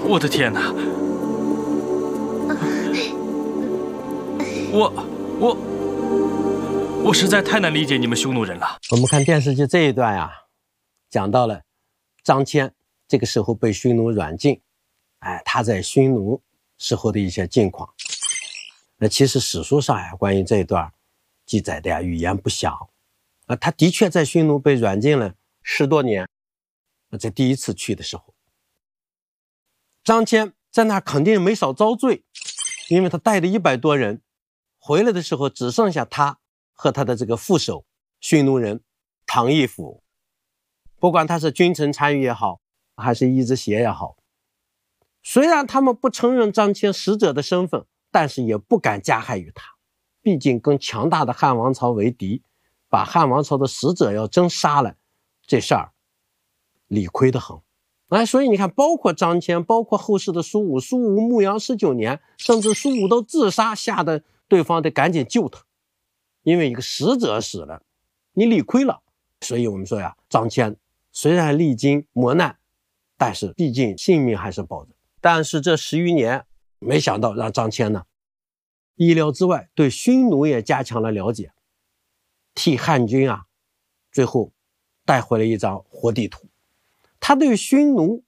我的天哪！我实在太难理解你们匈奴人了。 我们看电视剧这一段呀，讲到了张骞这个时候被匈奴软禁，他在匈奴时候的一些境况。那其实史书上呀，关于这一段记载的呀，语言不详。他的确在匈奴被软禁了10多年。在第一次去的时候，张骞在那肯定没少遭罪，因为他带着100多人回来的时候，只剩下他和他的这个副手匈奴人唐义府。不管他是君臣参与也好，还是一支邪也好，虽然他们不承认张骞使者的身份，但是也不敢加害于他，毕竟跟强大的汉王朝为敌，把汉王朝的使者要真杀了，这事儿理亏得很。所以你看，包括张骞，包括后世的苏武，苏武牧羊19年，甚至苏武都自杀，吓得对方得赶紧救他，因为一个使者死了，你理亏了。所以我们说呀，张骞虽然历经磨难，但是毕竟性命还是保着。但是这10余年，没想到让张骞呢，意料之外对匈奴也加强了了解，替汉军最后带回了一张活地图。他对匈奴